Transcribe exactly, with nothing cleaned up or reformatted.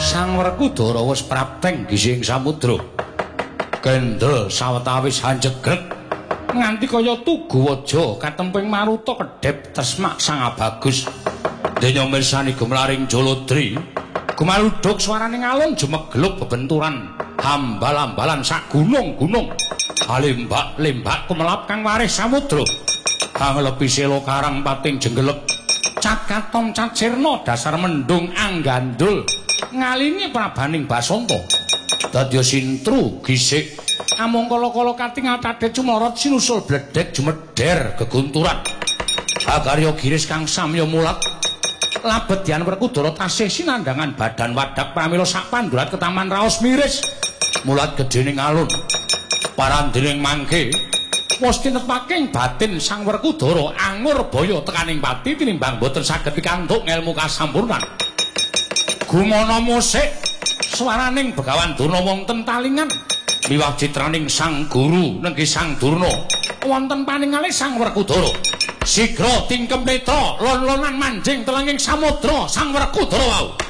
Sang Werkudara wis prapteng gising samudra. Kendel sawetawis hanjegreg nganti kaya tugu waja katemping maruta kedhep tresmak sang abagus. Denya mirsani gemlaring Jaladri, gumaludhuk swaraning alun jumegluk bebenturan hambal-hambalan sak gunung-gunung. Lembak-lembak kumelap kang waris samudra. Kang lepise karang pating jenggelek. Cakaton cacirna dasar mendung anggandul ngalingi prabaning Basanta. Dadya sintru gisik amung kala-kala katingal kadhet cumorot sinusul bledhek jumedher gegunturan. Agarya giris kang samya mulat labedyan Werkudara tasih sinandhangan badan wadak pramila sak pandurat ketaman raos miris mulat gedhening alun. Parandening mangke wis tinepaking batin Sang Werkudara angur baya tekaning pati tinimbang boten saged pikantuk ngelmu kasampurnan. Gumana musik swaraning Begawan Durna wonten talingan miwah citraning Sang Guru nenggih Sang Durna wonten paningalih Sang Werkudara. Sigra tingkem netra lon-lonan manjing telenging samudra Sang Werkudara wau.